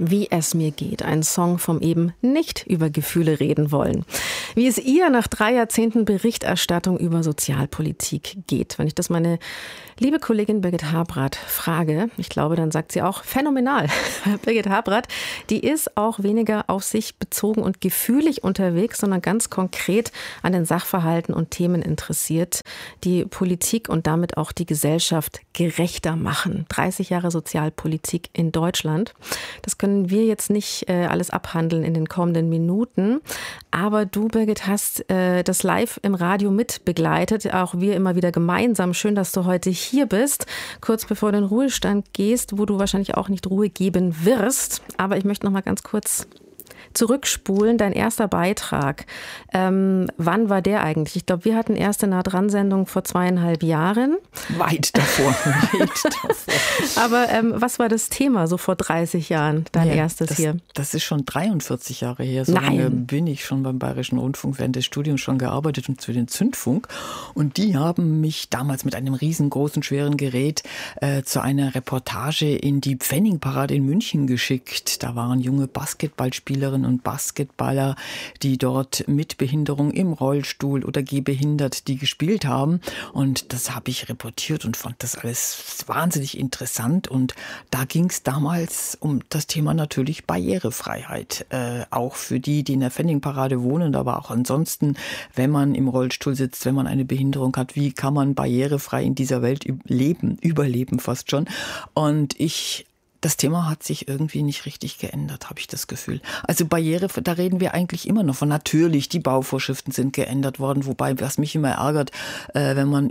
Wie es mir geht, ein Song vom eben nicht über Gefühle reden wollen. Wie es ihr nach 3 Jahrzehnten Berichterstattung über Sozialpolitik geht. Wenn ich das meine liebe Kollegin Birgit Habrath frage, ich glaube, dann sagt sie auch phänomenal. Birgit Habrath, die ist auch weniger auf sich bezogen und gefühlig unterwegs, sondern ganz konkret an den Sachverhalten und Themen interessiert, die Politik und damit auch die Gesellschaft gerechter machen. 30 Jahre Sozialpolitik in Deutschland. Das können wir jetzt nicht alles abhandeln in den kommenden Minuten. Aber du, Birgit, hast das live im Radio mitbegleitet. Auch wir immer wieder gemeinsam. Schön, dass du heute hier bist. Kurz bevor du in den Ruhestand gehst, wo du wahrscheinlich auch nicht Ruhe geben wirst. Aber ich möchte noch mal ganz kurz zurückspulen. Dein erster Beitrag. Wann war der eigentlich? Ich glaube, wir hatten erste Nah-dran-Sendung vor 2,5 Jahren. Weit davor. Aber was war das Thema so vor 30 Jahren, dein erstes hier? Das ist schon 43 Jahre her. So lange bin ich schon beim Bayerischen Rundfunk während des Studiums schon gearbeitet und für den Zündfunk. Und die haben mich damals mit einem riesengroßen, schweren Gerät zu einer Reportage in die Pfennigparade in München geschickt. Da waren junge Basketballspielerinnen und Basketballer, die dort mit Behinderung im Rollstuhl oder gehbehindert, die gespielt haben. Und das habe ich reportiert und fand das alles wahnsinnig interessant. Und da ging es damals um das Thema natürlich Barrierefreiheit. Auch für die, die in der Pfennigparade wohnen, aber auch ansonsten, wenn man im Rollstuhl sitzt, wenn man eine Behinderung hat, wie kann man barrierefrei in dieser Welt überleben fast schon. Und das Thema hat sich irgendwie nicht richtig geändert, habe ich das Gefühl. Also Barriere, da reden wir eigentlich immer noch von. Natürlich, die Bauvorschriften sind geändert worden, wobei, was mich immer ärgert, wenn man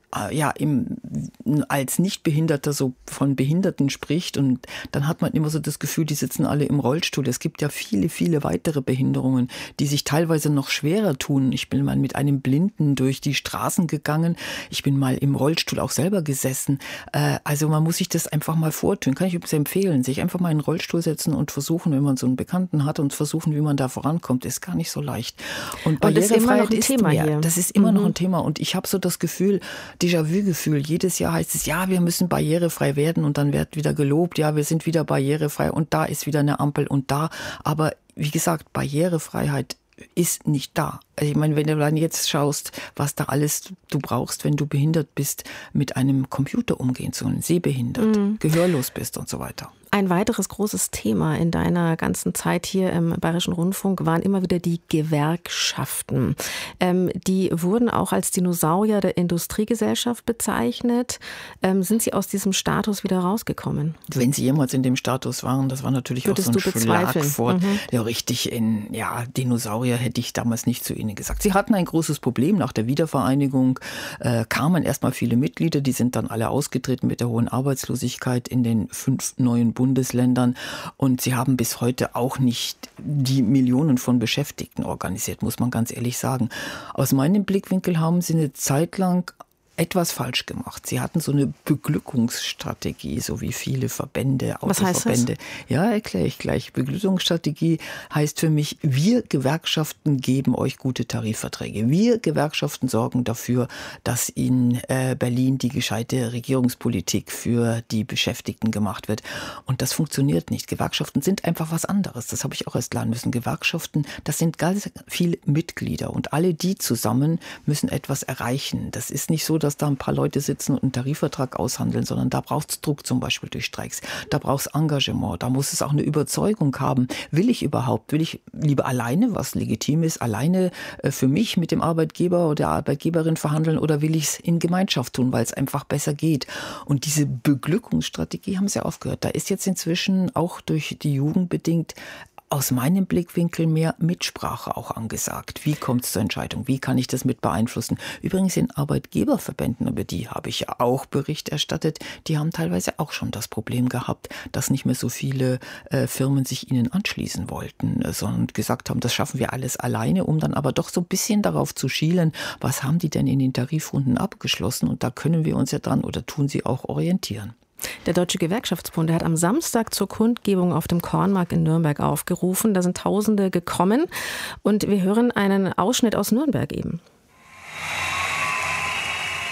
als Nichtbehinderter so von Behinderten spricht und dann hat man immer so das Gefühl, die sitzen alle im Rollstuhl. Es gibt ja viele, viele weitere Behinderungen, die sich teilweise noch schwerer tun. Ich bin mal mit einem Blinden durch die Straßen gegangen. Ich bin mal im Rollstuhl auch selber gesessen. Also man muss sich das einfach mal vortun. Kann ich übrigens empfehlen, sich einfach mal in den Rollstuhl setzen und versuchen, wenn man so einen Bekannten hat und versuchen, wie man da vorankommt, ist gar nicht so leicht. Und Barrierefreiheit ist immer noch ein Thema hier. Das ist immer noch ein Thema und ich habe so das Gefühl, Déjà-vu-Gefühl. Jedes Jahr heißt es, ja, wir müssen barrierefrei werden und dann wird wieder gelobt, ja, wir sind wieder barrierefrei und da ist wieder eine Ampel und da. Aber wie gesagt, Barrierefreiheit ist nicht da. Also ich meine, wenn du dann jetzt schaust, was da alles du brauchst, wenn du behindert bist, mit einem Computer umgehen zu können, sehbehindert, gehörlos bist und so weiter. Ein weiteres großes Thema in deiner ganzen Zeit hier im Bayerischen Rundfunk waren immer wieder die Gewerkschaften. Die wurden auch als Dinosaurier der Industriegesellschaft bezeichnet. Sind sie aus diesem Status wieder rausgekommen? Wenn sie jemals in dem Status waren, das war natürlich auch so ein Schlagwort. Ja, richtig, Dinosaurier hätte ich damals nicht zu ihnen gesagt. Sie hatten ein großes Problem. Nach der Wiedervereinigung kamen erstmal viele Mitglieder, die sind dann alle ausgetreten mit der hohen Arbeitslosigkeit in den 5 neuen Bundesländern und sie haben bis heute auch nicht die Millionen von Beschäftigten organisiert, muss man ganz ehrlich sagen. Aus meinem Blickwinkel haben sie eine Zeit lang etwas falsch gemacht. Sie hatten so eine Beglückungsstrategie, so wie viele Verbände, Autoverbände. Was heißt das? Ja, erkläre ich gleich. Beglückungsstrategie heißt für mich, wir Gewerkschaften geben euch gute Tarifverträge. Wir Gewerkschaften sorgen dafür, dass in Berlin die gescheite Regierungspolitik für die Beschäftigten gemacht wird. Und das funktioniert nicht. Gewerkschaften sind einfach was anderes. Das habe ich auch erst lernen müssen. Gewerkschaften, das sind ganz viele Mitglieder und alle die zusammen müssen etwas erreichen. Das ist nicht so, dass da ein paar Leute sitzen und einen Tarifvertrag aushandeln, sondern da braucht es Druck zum Beispiel durch Streiks. Da braucht es Engagement, da muss es auch eine Überzeugung haben. Will ich lieber alleine, was legitim ist, alleine für mich mit dem Arbeitgeber oder der Arbeitgeberin verhandeln oder will ich es in Gemeinschaft tun, weil es einfach besser geht? Und diese Beglückungsstrategie haben sie aufgehört. Da ist jetzt inzwischen auch durch die Jugend bedingt aus meinem Blickwinkel mehr Mitsprache auch angesagt. Wie kommt es zur Entscheidung? Wie kann ich das mit beeinflussen? Übrigens in Arbeitgeberverbänden, über die habe ich ja auch Bericht erstattet, die haben teilweise auch schon das Problem gehabt, dass nicht mehr so viele Firmen sich ihnen anschließen wollten, sondern gesagt haben, das schaffen wir alles alleine, um dann aber doch so ein bisschen darauf zu schielen, was haben die denn in den Tarifrunden abgeschlossen? Und da können wir uns ja dran oder tun sie auch orientieren. Der Deutsche Gewerkschaftsbund, der hat am Samstag zur Kundgebung auf dem Kornmarkt in Nürnberg aufgerufen. Da sind Tausende gekommen und wir hören einen Ausschnitt aus Nürnberg eben.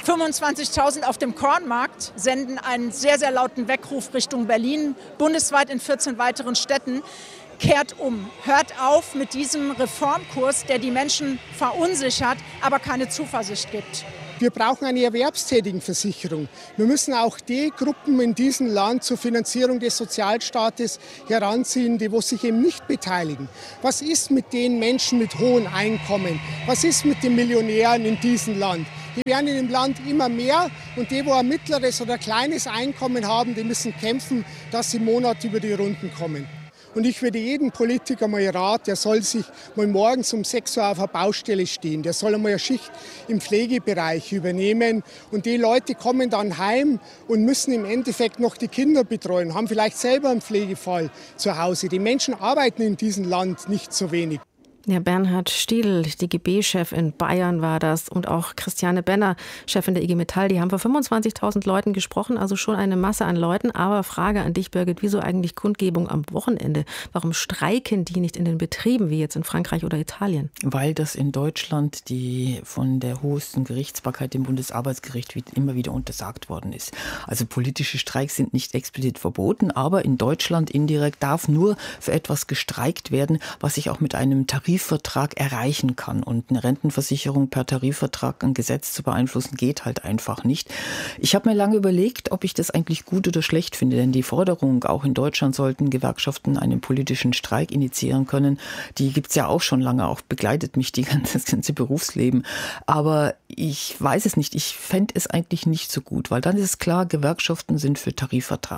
25.000 auf dem Kornmarkt senden einen sehr, sehr lauten Weckruf Richtung Berlin, bundesweit in 14 weiteren Städten. Kehrt um, hört auf mit diesem Reformkurs, der die Menschen verunsichert, aber keine Zuversicht gibt. Wir brauchen eine Erwerbstätigenversicherung. Wir müssen auch die Gruppen in diesem Land zur Finanzierung des Sozialstaates heranziehen, die sich eben nicht beteiligen. Was ist mit den Menschen mit hohen Einkommen? Was ist mit den Millionären in diesem Land? Die werden in dem Land immer mehr und die, die ein mittleres oder kleines Einkommen haben, die müssen kämpfen, dass sie im Monat über die Runden kommen. Und ich würde jedem Politiker mal raten, der soll sich mal morgens um 6 Uhr auf einer Baustelle stehen. Der soll einmal eine Schicht im Pflegebereich übernehmen. Und die Leute kommen dann heim und müssen im Endeffekt noch die Kinder betreuen, haben vielleicht selber einen Pflegefall zu Hause. Die Menschen arbeiten in diesem Land nicht so wenig. Ja, Bernhard Stiedl, DGB-Chef in Bayern war das, und auch Christiane Benner, Chefin der IG Metall, die haben vor 25.000 Leuten gesprochen, also schon eine Masse an Leuten. Aber Frage an dich, Birgit, wieso eigentlich Kundgebung am Wochenende? Warum streiken die nicht in den Betrieben, wie jetzt in Frankreich oder Italien? Weil das in Deutschland die von der höchsten Gerichtsbarkeit, dem Bundesarbeitsgericht, immer wieder untersagt worden ist. Also politische Streiks sind nicht explizit verboten, aber in Deutschland indirekt darf nur für etwas gestreikt werden, was sich auch mit einem Tarifvertrag erreichen kann. Und eine Rentenversicherung per Tarifvertrag, ein Gesetz zu beeinflussen, geht halt einfach nicht. Ich habe mir lange überlegt, ob ich das eigentlich gut oder schlecht finde, denn die Forderung, auch in Deutschland sollten Gewerkschaften einen politischen Streik initiieren können, die gibt es ja auch schon lange, auch begleitet mich das ganze Berufsleben. Aber ich weiß es nicht, ich fände es eigentlich nicht so gut, weil dann ist es klar, Gewerkschaften sind für den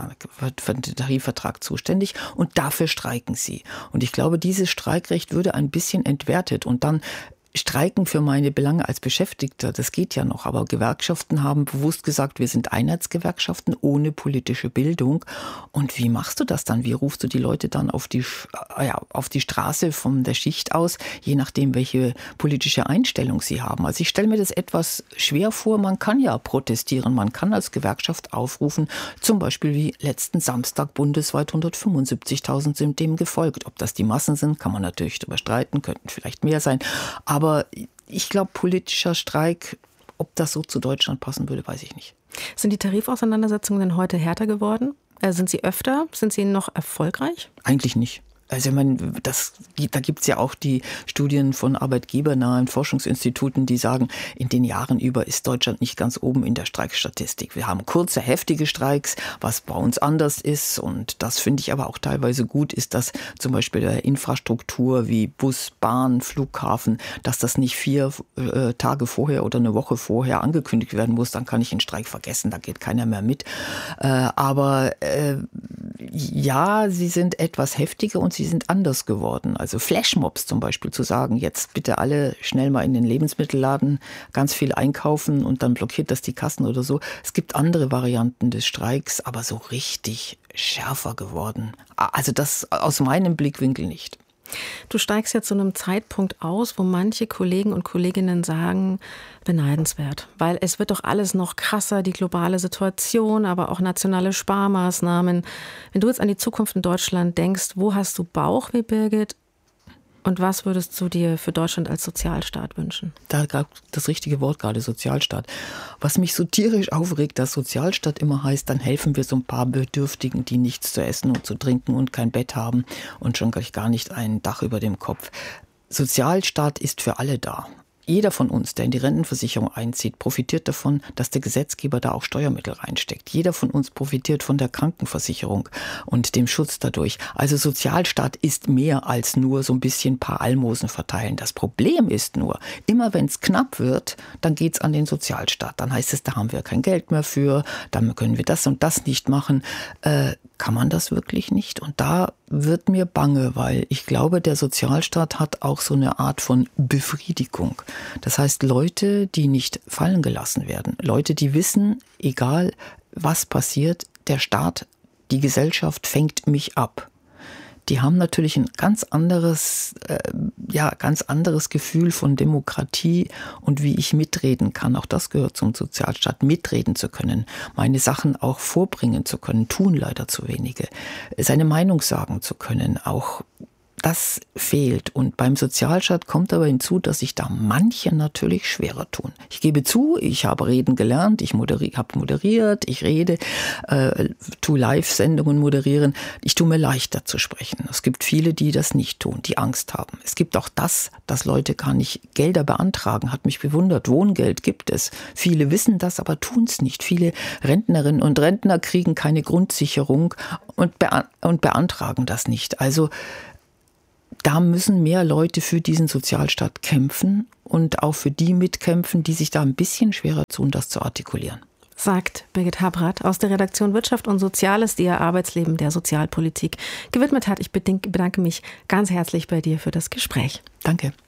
Tarifvertrag zuständig und dafür streiken sie. Und ich glaube, dieses Streikrecht würde ein bisschen entwertet und dann streiken für meine Belange als Beschäftigter, das geht ja noch. Aber Gewerkschaften haben bewusst gesagt, wir sind Einheitsgewerkschaften ohne politische Bildung. Und wie machst du das dann? Wie rufst du die Leute dann auf die Straße von der Schicht aus, je nachdem, welche politische Einstellung sie haben? Also ich stelle mir das etwas schwer vor. Man kann ja protestieren, man kann als Gewerkschaft aufrufen, zum Beispiel wie letzten Samstag bundesweit 175.000 sind dem gefolgt. Ob das die Massen sind, kann man natürlich darüber streiten, könnten vielleicht mehr sein. Aber ich glaube, politischer Streik, ob das so zu Deutschland passen würde, weiß ich nicht. Sind die Tarifauseinandersetzungen denn heute härter geworden? Sind sie öfter? Sind sie noch erfolgreich? Eigentlich nicht. Also ich meine, da gibt es ja auch die Studien von arbeitgebernahen Forschungsinstituten, die sagen, in den Jahren über ist Deutschland nicht ganz oben in der Streikstatistik. Wir haben kurze, heftige Streiks, was bei uns anders ist. Und das finde ich aber auch teilweise gut, ist, dass zum Beispiel der Infrastruktur wie Bus, Bahn, Flughafen, dass das nicht 4 Tage vorher oder eine Woche vorher angekündigt werden muss. Dann kann ich den Streik vergessen, da geht keiner mehr mit. Aber ja, sie sind etwas heftiger und sie sind anders geworden. Also Flashmobs zum Beispiel, zu sagen, jetzt bitte alle schnell mal in den Lebensmittelladen ganz viel einkaufen und dann blockiert das die Kassen oder so. Es gibt andere Varianten des Streiks, aber so richtig schärfer geworden. Also das aus meinem Blickwinkel nicht. Du steigst ja zu einem Zeitpunkt aus, wo manche Kollegen und Kolleginnen sagen, beneidenswert, weil es wird doch alles noch krasser, die globale Situation, aber auch nationale Sparmaßnahmen. Wenn du jetzt an die Zukunft in Deutschland denkst, wo hast du Bauchweh, Birgit? Und was würdest du dir für Deutschland als Sozialstaat wünschen? Da gab das richtige Wort gerade, Sozialstaat. Was mich so tierisch aufregt, dass Sozialstaat immer heißt, dann helfen wir so ein paar Bedürftigen, die nichts zu essen und zu trinken und kein Bett haben und schon gar nicht ein Dach über dem Kopf. Sozialstaat ist für alle da. Jeder von uns, der in die Rentenversicherung einzieht, profitiert davon, dass der Gesetzgeber da auch Steuermittel reinsteckt. Jeder von uns profitiert von der Krankenversicherung und dem Schutz dadurch. Also Sozialstaat ist mehr als nur so ein bisschen ein paar Almosen verteilen. Das Problem ist nur, immer wenn es knapp wird, dann geht's an den Sozialstaat. Dann heißt es, da haben wir kein Geld mehr für, dann können wir das und das nicht machen. Kann man das wirklich nicht? Und da wird mir bange, weil ich glaube, der Sozialstaat hat auch so eine Art von Befriedigung. Das heißt, Leute, die nicht fallen gelassen werden, Leute, die wissen, egal was passiert, der Staat, die Gesellschaft fängt mich ab. Die haben natürlich ein ganz anderes Gefühl von Demokratie und wie ich mitreden kann. Auch das gehört zum Sozialstaat, mitreden zu können, meine Sachen auch vorbringen zu können, tun leider zu wenige, seine Meinung sagen zu können, auch Das fehlt. Und beim Sozialstaat kommt aber hinzu, dass sich da manche natürlich schwerer tun. Ich gebe zu, ich habe reden gelernt, ich habe moderiert, ich rede, tue Live-Sendungen moderieren. Ich tue mir leichter zu sprechen. Es gibt viele, die das nicht tun, die Angst haben. Es gibt auch das, dass Leute gar nicht Gelder beantragen, hat mich bewundert. Wohngeld gibt es. Viele wissen das, aber tun es nicht. Viele Rentnerinnen und Rentner kriegen keine Grundsicherung und beantragen das nicht. Also da müssen mehr Leute für diesen Sozialstaat kämpfen und auch für die mitkämpfen, die sich da ein bisschen schwerer tun, das zu artikulieren. Sagt Birgit Habrath aus der Redaktion Wirtschaft und Soziales, die ihr Arbeitsleben der Sozialpolitik gewidmet hat. Ich bedanke mich ganz herzlich bei dir für das Gespräch. Danke.